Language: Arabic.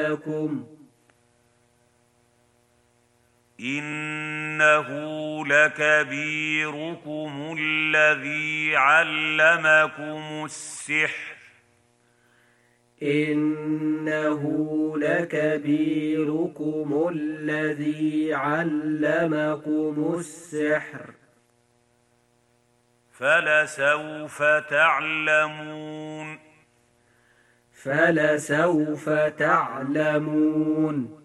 لكم إنه لكبيركم الذي علمكم السحر إنه لكبيركم الذي علمكم السحر فلسوف تعلمون